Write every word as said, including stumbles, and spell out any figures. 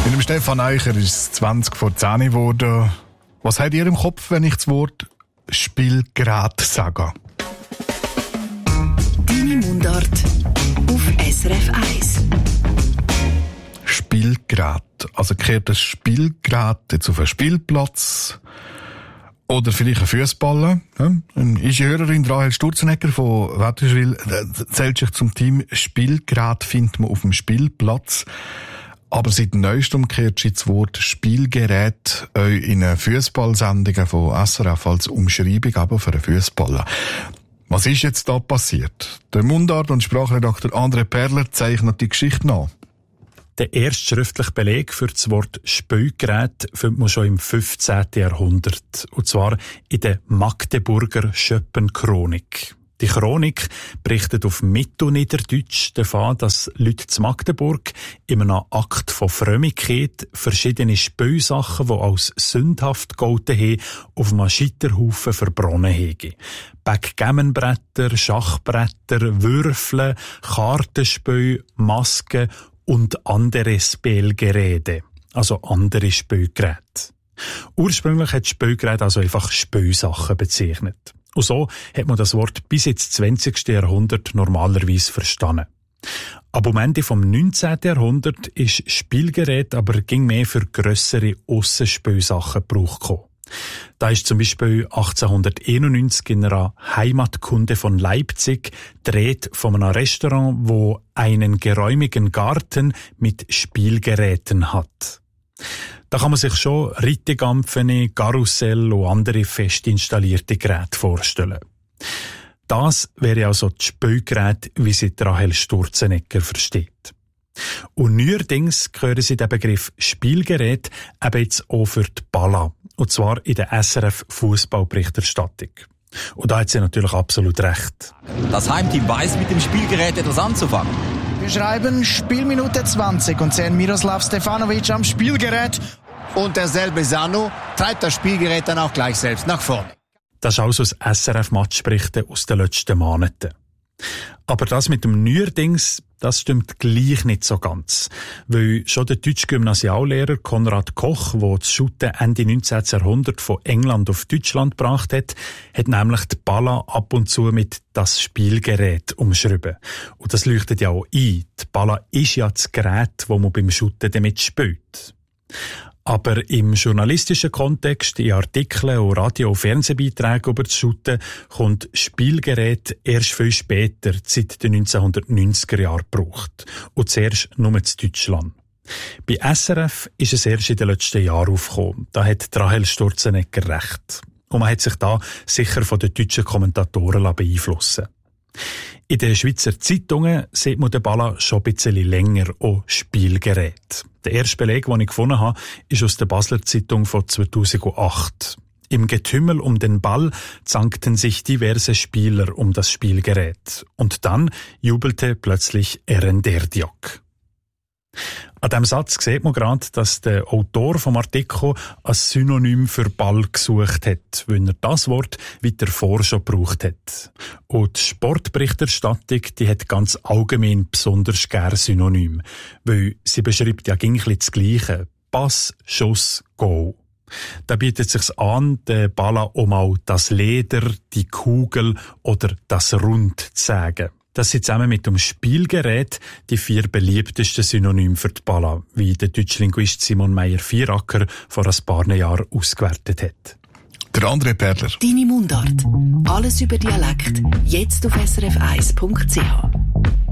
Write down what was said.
Mit dem Stefan Eicher ist es zwanzig vor zehn geworden. Was habt ihr im Kopf, wenn ich das Wort Spielgerät sage? Deine Mundart auf S R F eins. Spielgerät. Also kehrt das Spielgerät jetzt auf einen Spielplatz oder vielleicht ein Fußballer. Ja? Ist die Hörerin Rahel Sturzenegger von Wettischwil, zählt sich zum Team Spielgerät, findet man auf dem Spielplatz. Aber seit neuestem kehrt sich das Wort Spielgerät euch in Fußballsendungen von S R F als Umschreibung aber für einen Fußballer. Was ist jetzt da passiert? Der Mundart- und Sprachredakteur André Perler zeichnet die Geschichte nach. Der erste schriftliche Beleg für das Wort Spielgerät findet man schon im fünfzehnten Jahrhundert. Und zwar in der Magdeburger Schöppenchronik. Die Chronik berichtet auf Mittelniederdeutsch davon, dass Leute zu Magdeburg in einem Akt von Frömmigkeit verschiedene Spielsachen, die als sündhaft gelten haben, auf einem Scheiterhaufen verbronnen haben. Backgammonbretter, Schachbretter, Würfel, Kartenspiel, Masken und andere Spielgeräte, also andere Spielgeräte. Ursprünglich hat Spielgerät also einfach Spielsachen bezeichnet. Und so hat man das Wort bis ins zwanzigsten Jahrhundert normalerweise verstanden. Aber am Ende vom neunzehnten Jahrhundert ist Spielgerät aber ging mehr für grössere Aussenspielsachen Gebrauch gekommen. Da ist zum Beispiel achtzehnhunderteinundneunzig in einer Heimatkunde von Leipzig dreht von einem Restaurant, wo einen geräumigen Garten mit Spielgeräten hat. Da kann man sich schon Rittigampfene, Karussell und andere fest installierte Geräte vorstellen. Das wäre also das Spielgerät, wie sie Rahel Sturzenegger versteht. Und neuerdings hören Sie den Begriff Spielgerät eben jetzt auch für die Balla. Und zwar in der S R F Fußballberichterstattung. Und da hat sie natürlich absolut recht. Das Heimteam weiß mit dem Spielgerät etwas anzufangen. Wir schreiben Spielminute zwanzig und sehen Miroslav Stefanovic am Spielgerät. Und derselbe Sanu treibt das Spielgerät dann auch gleich selbst nach vorne. Das ist also das S R F-Matchberichten aus den letzten Monaten. Aber das mit dem neuerdings, das stimmt gleich nicht so ganz. Weil schon der deutsche Gymnasiallehrer Konrad Koch, der das Shooten Ende neunzehnten Jahrhundert von England auf Deutschland gebracht hat, hat nämlich die Balla ab und zu mit das Spielgerät umschrieben. Und das leuchtet ja auch ein. Die Balla ist ja das Gerät, das man beim Shooten damit spielt. Aber im journalistischen Kontext, in Artikeln und Radio- und Fernsehbeiträgen über das Shooten, kommt Spielgerät erst viel später, seit den neunzehnhundertneunziger Jahren gebraucht. Und zuerst nur in Deutschland. Bei S R F ist es erst in den letzten Jahren aufgekommen. Da hat Rahel Sturzenegger recht. Und man hat sich da sicher von den deutschen Kommentatoren beeinflussen lassen. In den Schweizer Zeitungen sieht man den Balla schon ein bisschen länger auch Spielgerät. Der erste Beleg, den ich gefunden habe, ist aus der Basler Zeitung von zweitausendacht. Im Getümmel um den Ball zankten sich diverse Spieler um das Spielgerät. Und dann jubelte plötzlich Erenderdiok. An diesem Satz sieht man gerade, dass der Autor vom Artikel ein Synonym für Ball gesucht hat, weil er das Wort weiter vor schon gebraucht hat. Und die Sportberichterstattung, die hat ganz allgemein besonders gerne Synonym, weil sie beschreibt ja gleich das Gleiche. Pass, Schuss, Goal. Da bietet sich's an, den Ball auch mal das Leder, die Kugel oder das Rund zu sagen. Das sind zusammen mit dem Spielgerät die vier beliebtesten Synonyme für die Balla, wie der deutsche Linguist Simon Meyer-Vieracker vor ein paar Jahren ausgewertet hat. Der André Perler. Deine Mundart. Alles über Dialekt. Jetzt auf S R F eins Punkt C H.